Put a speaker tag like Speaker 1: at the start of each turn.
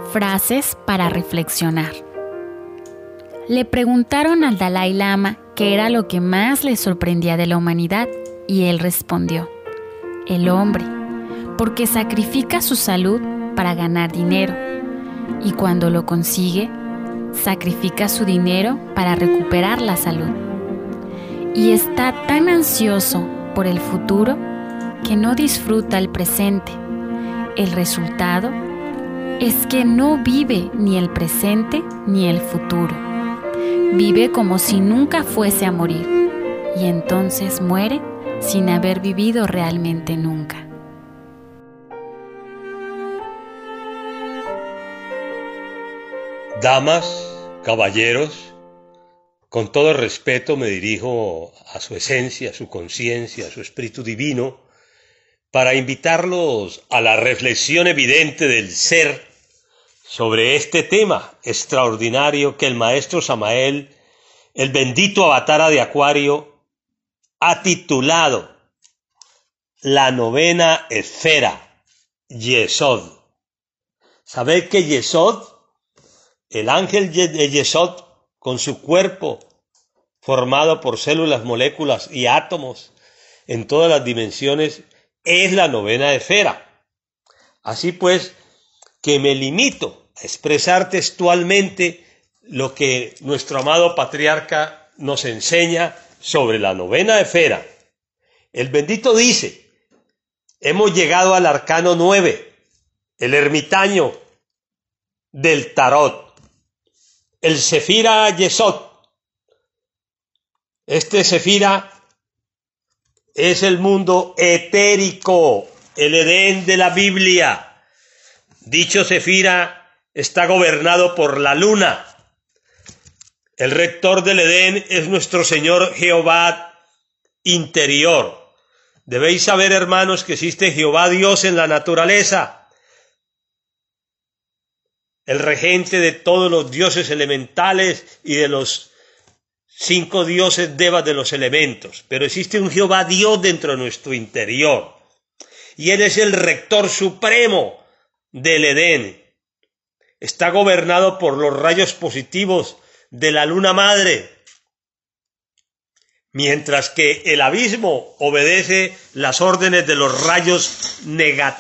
Speaker 1: Frases para reflexionar. Le preguntaron al Dalai Lama qué era lo que más le sorprendía de la humanidad y él respondió: el hombre, porque sacrifica su salud para ganar dinero y cuando lo consigue, sacrifica su dinero para recuperar la salud. Y está tan ansioso por el futuro que no disfruta el presente. El resultado es que no vive ni el presente ni el futuro. Vive como si nunca fuese a morir y entonces muere sin haber vivido realmente nunca.
Speaker 2: Damas, caballeros, con todo respeto me dirijo a su esencia, a su conciencia, a su espíritu divino, para invitarlos a la reflexión evidente del ser sobre este tema extraordinario que el maestro Samael, el bendito avatara de Acuario, ha titulado La novena esfera, Yesod. ¿Sabéis que Yesod, el ángel de Yesod, con su cuerpo formado por células, moléculas y átomos en todas las dimensiones, es la novena esfera? Así pues, que me limito a expresar textualmente lo que nuestro amado patriarca nos enseña sobre la novena esfera. El bendito dice: hemos llegado al arcano 9, el ermitaño del tarot, el Sefira Yesod. Este Sefira es el mundo etérico, el Edén de la Biblia. Dicho Sefira está gobernado por la luna. El rector del Edén es nuestro Señor Jehová interior. Debéis saber, hermanos, que existe Jehová Dios en la naturaleza, el regente de todos los dioses elementales y de los 5 dioses devas de los elementos. Pero existe un Jehová Dios dentro de nuestro interior. Y Él es el rector supremo del Edén. Está gobernado por los rayos positivos de la luna madre, mientras que el abismo obedece las órdenes de los rayos negativos